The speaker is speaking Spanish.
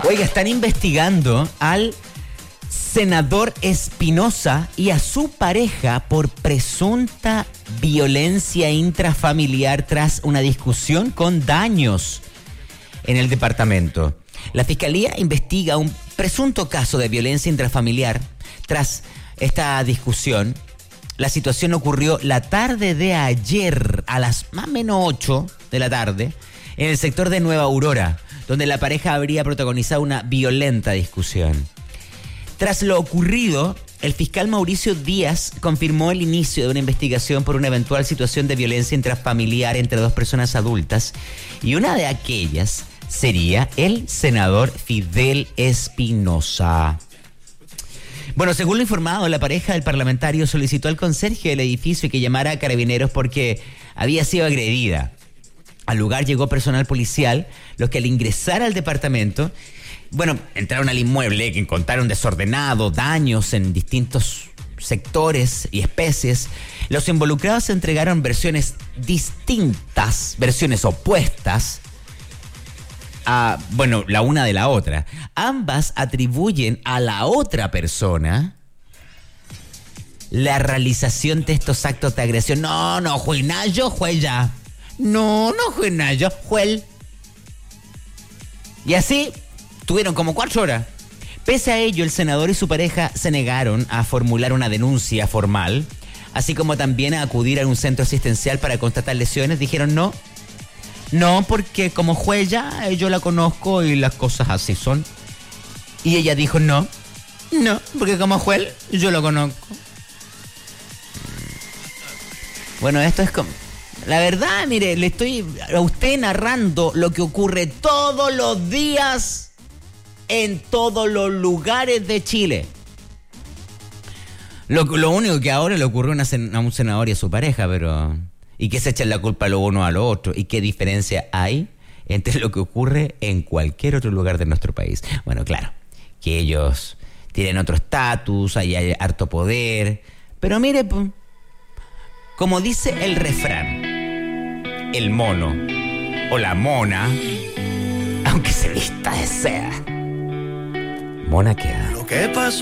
Oiga, están investigando al senador Espinosa y a su pareja por presunta violencia intrafamiliar tras una discusión con daños en el departamento. La Fiscalía investiga un presunto caso de violencia intrafamiliar tras esta discusión. La situación ocurrió la tarde de ayer a las más o menos 8 de la tarde en el sector de Nueva Aurora, donde la pareja habría protagonizado una violenta discusión. Tras lo ocurrido, el fiscal Mauricio Díaz confirmó el inicio de una investigación por una eventual situación de violencia intrafamiliar entre dos personas adultas, y una de aquellas sería el senador Fidel Espinosa. Bueno, según lo informado, la pareja del parlamentario solicitó al conserje del edificio que llamara a carabineros porque había sido agredida. Al lugar llegó personal policial, los que al ingresar al departamento, entraron al inmueble, que encontraron desordenado, daños en distintos sectores y especies. Los involucrados entregaron versiones distintas, versiones opuestas, la una de la otra. Ambas atribuyen a la otra persona la realización de estos actos de agresión. No, Juinayo, Juella. No, Juinayo, Juel. Y así tuvieron como 4 horas. Pese a ello, el senador y su pareja se negaron a formular una denuncia formal, así como también a acudir a un centro asistencial para constatar lesiones. Dijeron no, porque como Juella, yo la conozco y las cosas así son. Y ella dijo no, porque como Juel, yo lo conozco. Bueno, esto es como... La verdad, mire, le estoy a usted narrando lo que ocurre todos los días en todos los lugares de Chile. Lo único que ahora le ocurrió a un senador y a su pareja, pero... ¿Y qué se echan la culpa lo uno a lo otro? ¿Y qué diferencia hay entre lo que ocurre en cualquier otro lugar de nuestro país? Bueno, claro, que ellos tienen otro estatus, hay harto poder. Pero mire, como dice el refrán, el mono o la mona, aunque se vista de seda, mona queda. Lo que pasó